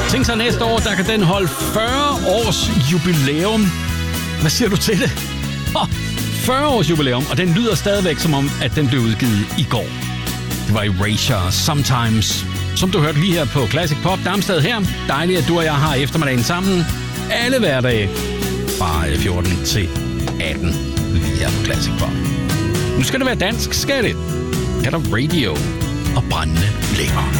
Tænk sig næste år, der kan den holde 40 års jubilæum. Hvad siger du til det? 40 års jubilæum, og den lyder stadigvæk som om, at den blev udgivet i går. Det var Erasure, Sometimes, som du hørte lige her på Classic Pop. Darmstad her. Dejligt, at du og jeg har eftermiddagen sammen. Alle hverdage fra 14 til 18 lige her på Classic Pop. Nu skal det være dansk, skal det? Kan der radio og brændende lækker.